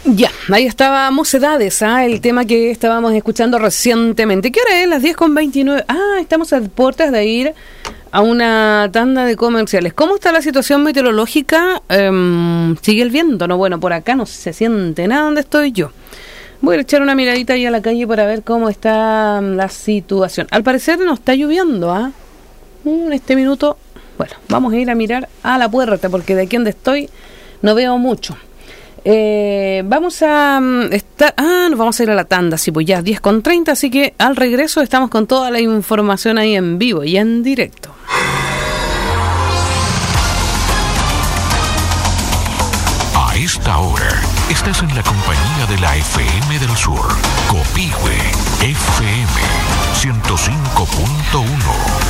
Ya, ahí estaba Mocedades, el tema que estábamos escuchando recientemente. ¿Qué hora es? Las 10:29. Estamos a puertas de ir a una tanda de comerciales. ¿Cómo está la situación meteorológica? Sigue el viento, ¿no? Bueno, por acá no se siente nada donde estoy yo. Voy a echar una miradita ahí a la calle para ver cómo está la situación. Al parecer no está lloviendo, En este minuto, bueno, vamos a ir a mirar a la puerta porque de aquí donde estoy no veo mucho. Vamos a estar... nos vamos a ir a la tanda, sí, pues ya 10:30, así que al regreso estamos con toda la información ahí en vivo y en directo. A esta hora estás en la compañía de la FM del Sur, Copihue FM 105.1.